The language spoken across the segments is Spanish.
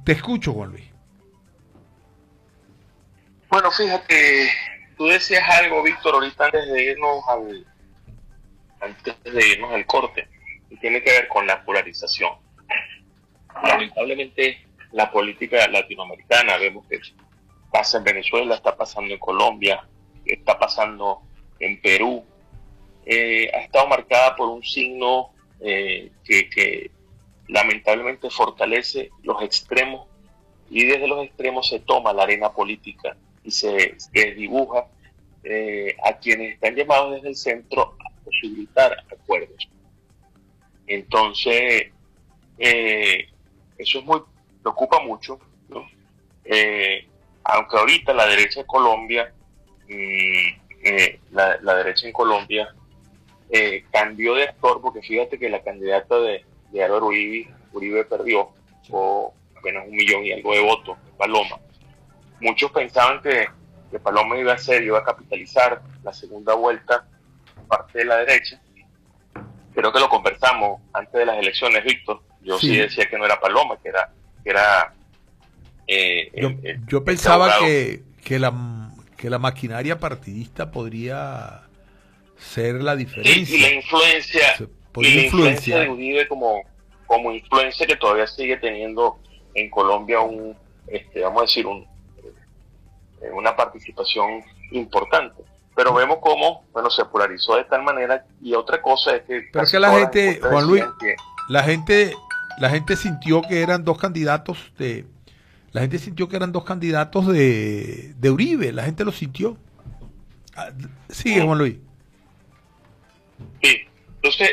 Te escucho, Juan Luis. Bueno, fíjate, tú decías algo, Víctor, ahorita antes de irnos al corte, y tiene que ver con la polarización. Lamentablemente, la política latinoamericana, vemos que pasa en Venezuela, está pasando en Colombia, está pasando en Perú, ha estado marcada por un signo que lamentablemente fortalece los extremos, y desde los extremos se toma la arena política y se dibuja a quienes están llamados desde el centro a posibilitar acuerdos. Entonces, eso preocupa mucho, ¿no? Aunque ahorita la derecha en Colombia, la derecha en Colombia cambió de actor, porque fíjate que la candidata de Álvaro Uribe perdió, o apenas 1 millón y algo de votos, Paloma. Muchos pensaban que Paloma iba a capitalizar la segunda vuelta parte de la derecha. Creo que lo conversamos antes de las elecciones, Víctor. Yo sí decía que no era Paloma, que era yo pensaba que la maquinaria partidista podría ser la diferencia. Sí, y la influencia de Uribe como influencia que todavía sigue teniendo en Colombia vamos a decir, una participación importante. Pero vemos cómo, bueno, se polarizó de tal manera. Y otra cosa es que... Pero es que la gente, Juan Luis, la gente sintió que eran dos candidatos de... La gente sintió que eran dos candidatos de Uribe, la gente lo sintió. Sigue, Juan Luis. Sí, entonces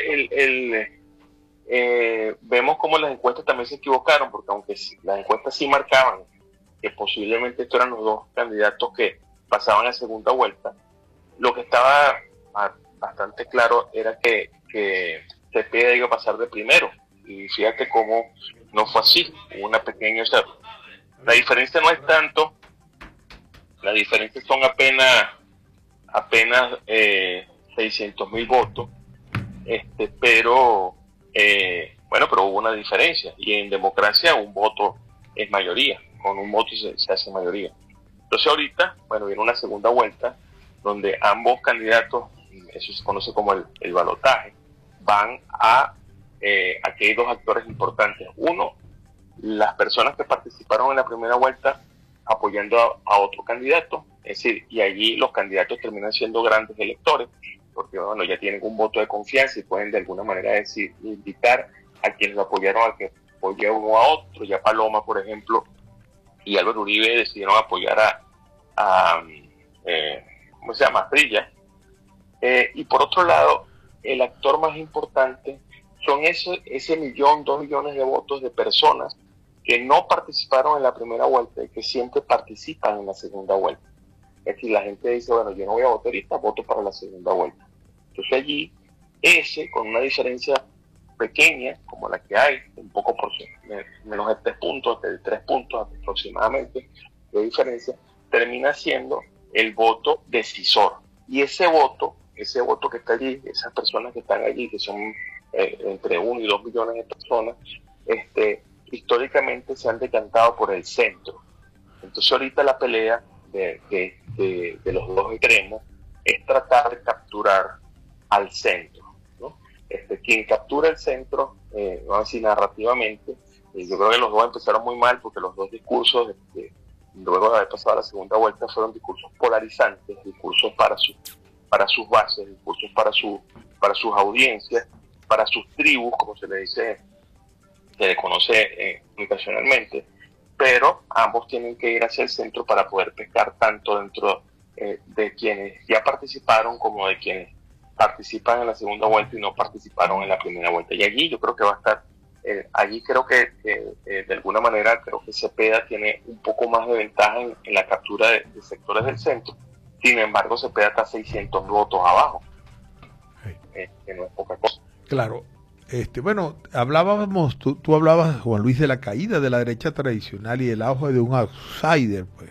vemos cómo las encuestas también se equivocaron, porque aunque las encuestas sí marcaban que posiblemente estos eran los dos candidatos que pasaban a segunda vuelta, lo que estaba bastante claro era que Cepeda iba a pasar de primero, y fíjate cómo no fue así. Hubo una pequeña, o sea, la diferencia no es tanto, la diferencia son apenas 600.000 votos, pero pero hubo una diferencia, y en democracia un voto es mayoría, con un voto se hace mayoría. Entonces ahorita, viene una segunda vuelta donde ambos candidatos, eso se conoce como el balotaje, van aquí hay dos actores importantes. Uno, las personas que participaron en la primera vuelta apoyando a otro candidato, es decir, y allí los candidatos terminan siendo grandes electores, porque ya tienen un voto de confianza y pueden de alguna manera invitar a quienes lo apoyaron a que apoye uno a otro. Ya Paloma, por ejemplo, y Álvaro Uribe decidieron apoyar a ¿cómo se llama? Trilla. Y por otro lado, el actor más importante son ese 1, 2 millones de votos de personas que no participaron en la primera vuelta y que siempre participan en la segunda vuelta. Es decir, la gente dice, yo no voy a votar ahorita, voto para la segunda vuelta. Entonces allí, con una diferencia pequeña, como la que hay, un poco menos de 3 puntos, de 3 puntos aproximadamente de diferencia, termina siendo el voto decisor. Y ese voto que está allí, esas personas que están allí, que son entre 1 y 2 millones de personas, históricamente se han decantado por el centro. Entonces ahorita la pelea de los dos extremos es tratar de capturar al centro, ¿no? Quien captura el centro, vamos a decir narrativamente, yo creo que los dos empezaron muy mal, porque los dos discursos, luego de haber pasado a la segunda vuelta, fueron discursos polarizantes, discursos para sus bases, discursos para sus audiencias, para sus tribus, como se le conoce comunicacionalmente, pero ambos tienen que ir hacia el centro para poder pescar tanto dentro de quienes ya participaron como de quienes participan en la segunda vuelta y no participaron en la primera vuelta. Y allí yo creo que va a estar, allí creo que de alguna manera creo que Cepeda tiene un poco más de ventaja en la captura de sectores del centro. Sin embargo, Cepeda está 600 votos abajo, que no es poca cosa. Claro. Hablábamos, tú hablabas, Juan Luis, de la caída de la derecha tradicional y del auge de un outsider, pues.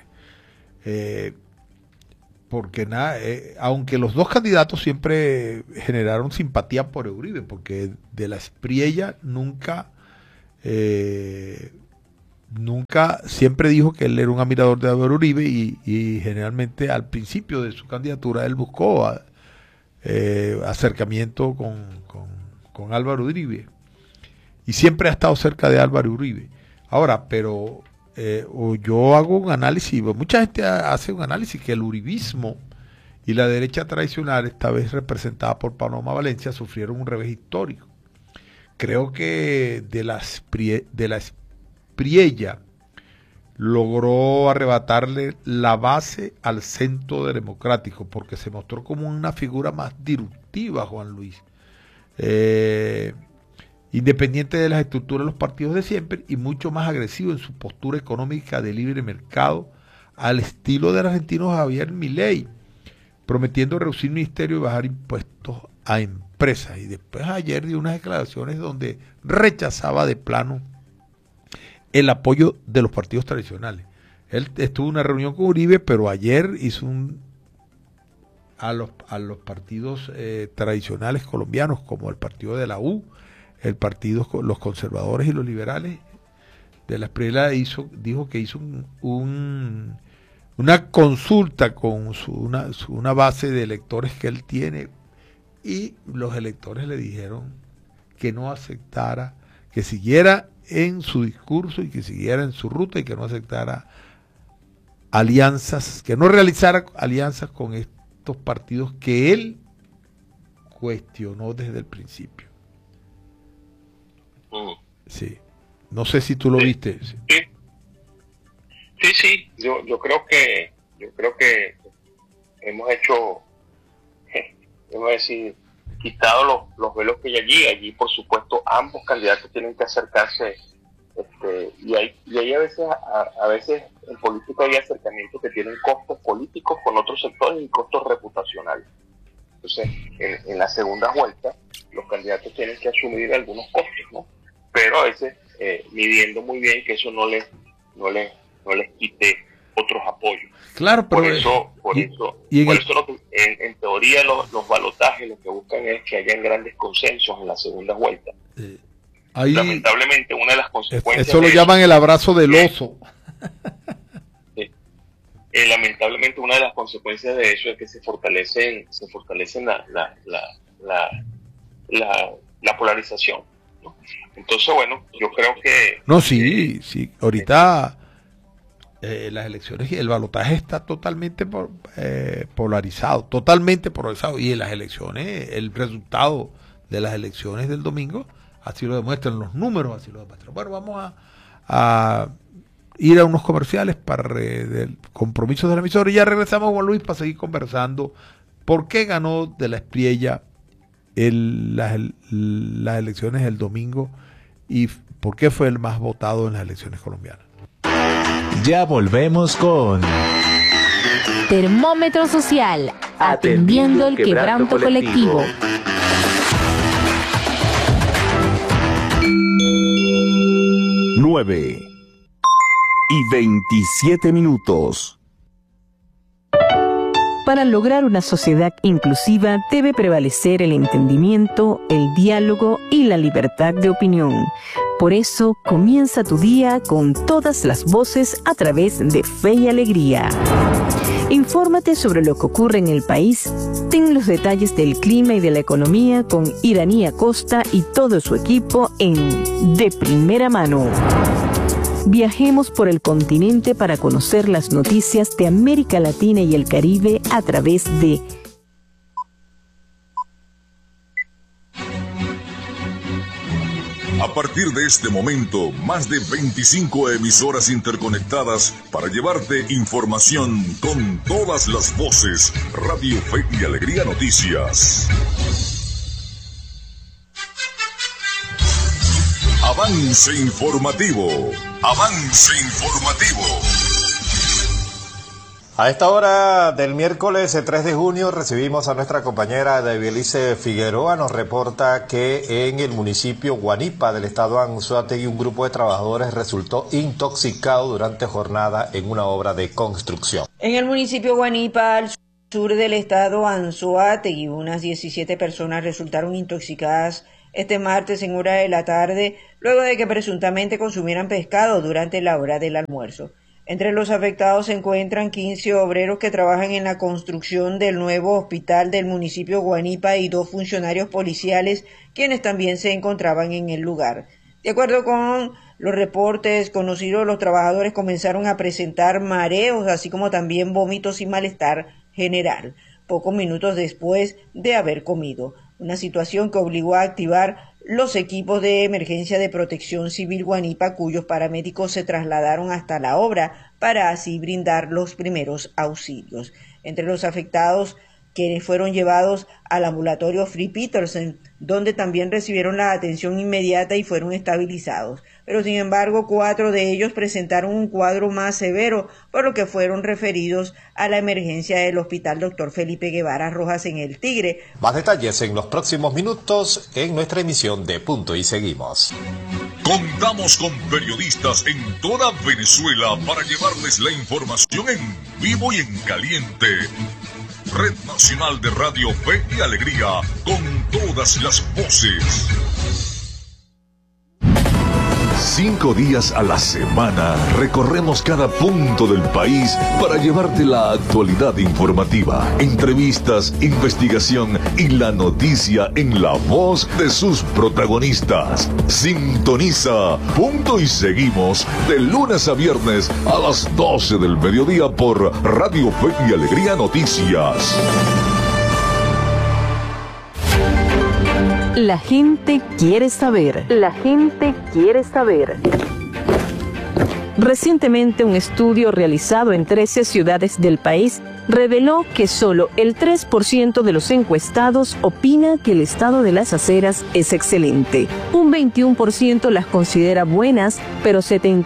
Porque aunque los dos candidatos siempre generaron simpatía por Uribe, porque de la Espriella nunca nunca, siempre dijo que él era un admirador de Álvaro Uribe y generalmente al principio de su candidatura él buscó acercamiento con Álvaro Uribe y siempre ha estado cerca de Álvaro Uribe. Ahora, pero yo hago un análisis, mucha gente hace un análisis que el uribismo y la derecha tradicional, esta vez representada por Paloma Valencia, sufrieron un revés histórico. Creo que de la Espriella logró arrebatarle la base al centro democrático, porque se mostró como una figura más disruptiva, Juan Luis. Independiente de las estructuras de los partidos de siempre y mucho más agresivo en su postura económica de libre mercado, al estilo del argentino Javier Milei, prometiendo reducir ministerios y bajar impuestos a empresas. Y después ayer dio unas declaraciones donde rechazaba de plano el apoyo de los partidos tradicionales. Él estuvo en una reunión con Uribe, pero ayer hizo a los partidos tradicionales colombianos, como el partido de la U, los conservadores y los liberales, de la Espriella dijo que hizo una consulta con una base de electores que él tiene, y los electores le dijeron que no aceptara, que siguiera en su discurso y que siguiera en su ruta y que no aceptara alianzas, que no realizara alianzas con estos partidos que él cuestionó desde el principio. Sí. No sé si tú lo viste. Sí. Yo creo que hemos hecho, hemos decir, quitado los velos que hay allí. Allí, por supuesto, ambos candidatos tienen que acercarse, y hay a veces en política hay acercamientos que tienen costos políticos con otros sectores y costos reputacionales. Entonces, en la segunda vuelta, los candidatos tienen que asumir algunos costos, ¿no? Pero a veces midiendo muy bien que eso no les quite otros apoyos. Claro, pero en teoría los balotajes lo que buscan es que hayan grandes consensos en la segunda vuelta. Lamentablemente una de las consecuencias eso lo llaman el abrazo del oso. Lamentablemente una de las consecuencias de eso es que se fortalecen la polarización, ¿no? Entonces, bueno, yo creo que sí, ahorita las elecciones, el balotaje está totalmente polarizado, y en las elecciones, el resultado de las elecciones del domingo así lo demuestran los números, así lo demuestran. Bueno, vamos a ir a unos comerciales para del compromisos de la emisora y ya regresamos, Juan Luis, para seguir conversando por qué ganó de la Espriella las elecciones del domingo y por qué fue el más votado en las elecciones colombianas. Ya volvemos con Termómetro Social, atendiendo el quebranto colectivo. 9:27. Para lograr una sociedad inclusiva debe prevalecer el entendimiento, el diálogo y la libertad de opinión. Por eso, comienza tu día con todas las voces a través de Fe y Alegría. Infórmate sobre lo que ocurre en el país. Ten los detalles del clima y de la economía con Iraní Acosta y todo su equipo en De Primera Mano. Viajemos por el continente para conocer las noticias de América Latina y el Caribe a través de A partir de este momento, más de 25 emisoras interconectadas para llevarte información con todas las voces. Radio Fe y Alegría Noticias. Avance informativo. Avance informativo. A esta hora del miércoles 3 de junio recibimos a nuestra compañera Debielice Figueroa. Nos reporta que en el municipio Guanipa del estado Anzoátegui un grupo de trabajadores resultó intoxicado durante jornada en una obra de construcción. En el municipio Guanipa, al sur del estado Anzoátegui, unas 17 personas resultaron intoxicadas este martes en hora de la tarde, luego de que presuntamente consumieran pescado durante la hora del almuerzo. Entre los afectados se encuentran 15 obreros que trabajan en la construcción del nuevo hospital del municipio Guanipa y 2 funcionarios policiales, quienes también se encontraban en el lugar. De acuerdo con los reportes conocidos, los trabajadores comenzaron a presentar mareos, así como también vómitos y malestar general, pocos minutos después de haber comido. Una situación que obligó a activar los equipos de emergencia de Protección Civil Guanipa, cuyos paramédicos se trasladaron hasta la obra para así brindar los primeros auxilios. Entre los afectados, quienes fueron llevados al ambulatorio Free Petersen, donde también recibieron la atención inmediata y fueron estabilizados. Pero sin embargo, 4 de ellos presentaron un cuadro más severo, por lo que fueron referidos a la emergencia del Hospital Dr. Felipe Guevara Rojas en El Tigre. Más detalles en los próximos minutos en nuestra emisión de Punto y Seguimos. Contamos con periodistas en toda Venezuela para llevarles la información en vivo y en caliente. Red Nacional de Radio Fe y Alegría, con todas las voces. 5 días a la semana recorremos cada punto del país para llevarte la actualidad informativa, entrevistas, investigación y la noticia en la voz de sus protagonistas. Sintoniza Punto y Seguimos de lunes a viernes a las 12 del mediodía por Radio Fe y Alegría Noticias. La gente quiere saber. La gente quiere saber. Recientemente, un estudio realizado en 13 ciudades del país reveló que solo el 3% de los encuestados opina que el estado de las aceras es excelente. Un 21% las considera buenas, pero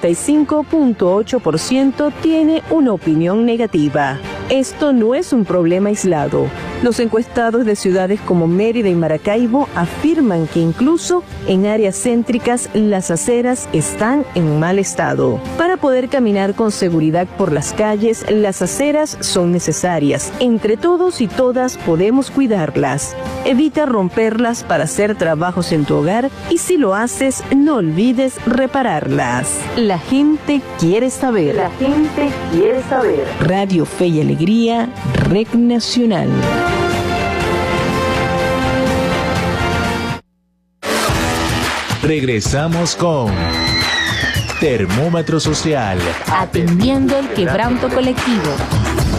75.8% tiene una opinión negativa. Esto no es un problema aislado. Los encuestados de ciudades como Mérida y Maracaibo afirman que incluso en áreas céntricas las aceras están en mal estado. Para poder caminar con seguridad por las calles, las aceras son necesarias. Entre todos y todas podemos cuidarlas. Evita romperlas para hacer trabajos en tu hogar y si lo haces, no olvides repararlas. La gente quiere saber. La gente quiere saber. Radio Fe y Alegría, Red Nacional. Regresamos con Termómetro Social. Atendiendo el quebranto colectivo.